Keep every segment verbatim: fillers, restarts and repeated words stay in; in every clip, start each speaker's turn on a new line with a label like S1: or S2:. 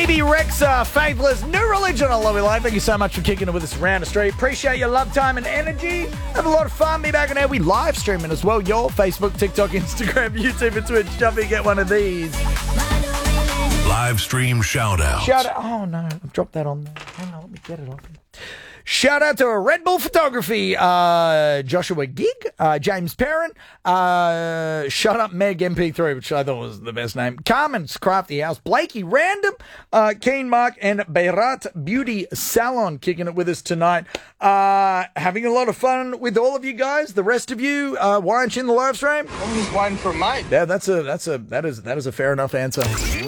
S1: Baby Rexa, Faithless, New Religion on Lovey Live. Thank you so much for kicking it with us around the street. Appreciate your love, time, and energy. Have a lot of fun. Be back on air. We live streaming as well. Your Facebook, TikTok, Instagram, YouTube, and Twitch. Jump in, get one of these.
S2: Live stream shout out.
S1: Shout out. Oh, no. I've dropped that on there. Hang on. Let me get it off here. Shout out to a Red Bull Photography, uh, Joshua Gig, uh, James Perrin, uh, Shut Up Meg M P three, which I thought was the best name, Carmen's Crafty House, Blakey Random, uh, Keen Mark, and Beirat Beauty Salon kicking it with us tonight. Uh, having a lot of fun with all of you guys. The rest of you, uh, why aren't you in the live stream?
S3: I'm just waiting for a mate.
S1: Yeah, that's a, that's a, that is, that is a fair enough answer.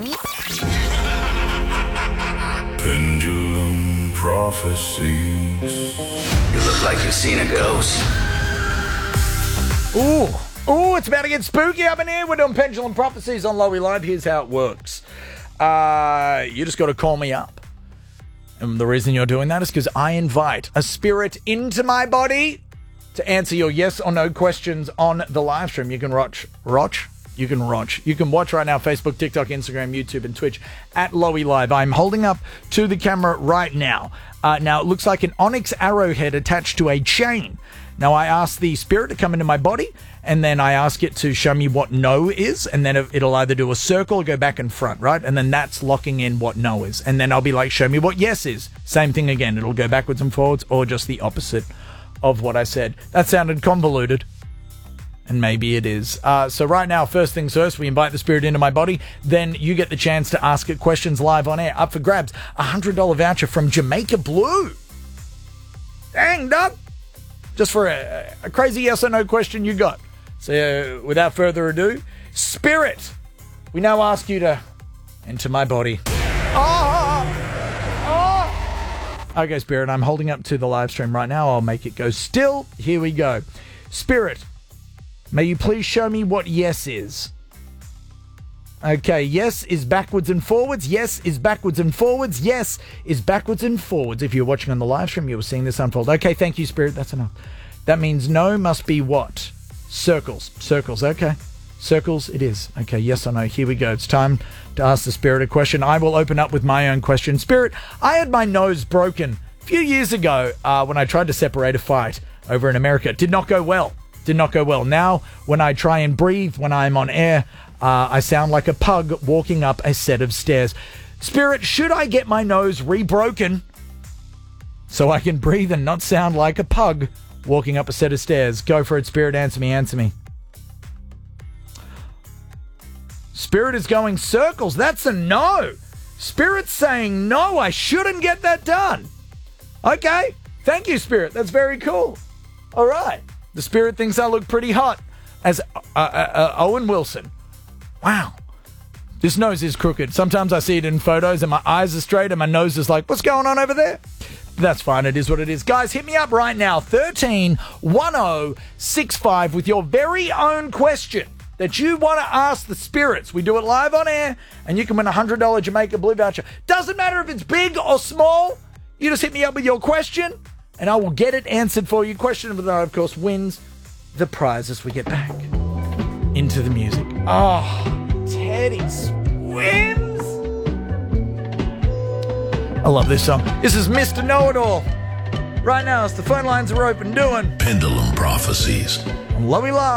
S2: Pendulum prophecies.
S4: You look like you've seen a ghost.
S1: Ooh, ooh, it's about to get spooky up in here. We're doing Pendulum Prophecies on Lowy Live. Here's how it works. Uh, you just got to call me up. And the reason you're doing that is because I invite a spirit into my body to answer your yes or no questions on the live stream. You can watch, watch, you can watch, you can watch right now, Facebook, TikTok, Instagram, YouTube, and Twitch at Lowy Live. I'm holding up to the camera right now. Uh, now, it looks like an onyx arrowhead attached to a chain. Now, I ask the spirit to come into my body, and then I ask it to show me what no is, and then it'll either do a circle or go back and front, right? And then that's locking in what no is. And then I'll be like, show me what yes is. Same thing again. It'll go backwards and forwards, or just the opposite of what I said. That sounded convoluted. And maybe it is. Uh, so right now, first things first, we invite the spirit into my body. Then you get the chance to ask it questions live on air. Up for grabs, a one hundred dollars voucher from Jamaica Blue. Dang, Doug. Just for a, a crazy yes or no question you got. So uh, without further ado, spirit, we now ask you to enter my body. Oh! Oh! Okay, spirit, I'm holding up to the live stream right now. I'll make it go still. Here we go. Spirit, may you please show me what yes is? Okay, yes is backwards and forwards. Yes is backwards and forwards. Yes is backwards and forwards. If you're watching on the live stream, you were seeing this unfold. Okay, thank you, Spirit. That's enough. That means no must be what? Circles. Circles, okay. Circles it is. Okay, yes or no. Here we go. It's time to ask the Spirit a question. I will open up with my own question. Spirit, I had my nose broken a few years ago uh, when I tried to separate a fight over in America. It did not go well. Did not go well. Now, when I try and breathe, when I'm on air, uh, I sound like a pug walking up a set of stairs. Spirit, should I get my nose rebroken so I can breathe and not sound like a pug walking up a set of stairs? Go for it, Spirit. Answer me, answer me. Spirit is going circles. That's a no. Spirit's saying no, I shouldn't get that done. Okay. Thank you, Spirit. That's very cool. All right. The Spirit thinks I look pretty hot as uh, uh, uh, Owen Wilson. Wow. This nose is crooked. Sometimes I see it in photos and my eyes are straight and my nose is like, what's going on over there? That's fine. It is what it is. Guys, hit me up right now. thirteen one oh six five with your very own question that you want to ask the spirits. We do it live on air and you can win a one hundred dollars Jamaica Blue voucher. Doesn't matter if it's big or small. You just hit me up with your question and I will get it answered for you. Question of the night, of course, wins the prize as we get back into the music. Oh, Teddy Swims. I love this song. This is Mister Know-It-All. Right now, as the phone lines are open, doing
S2: Pendulum Prophecies.
S1: Lovey Love.